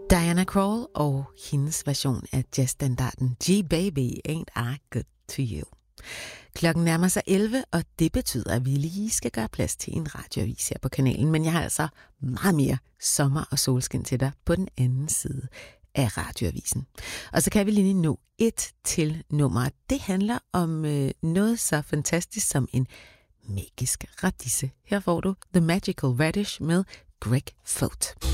Diana Krall og hendes version af jazzstandarden G-Baby, Ain't I Good To You. Klokken nærmer sig 11, og det betyder, at vi lige skal gøre plads til en radioavis her på kanalen. Men jeg har altså meget mere sommer og solskin til dig på den anden side af radioavisen. Og så kan vi lige nå et til nummer. Det handler om noget så fantastisk som en magisk radisse. Her får du The Magical Radish med Greg Foat.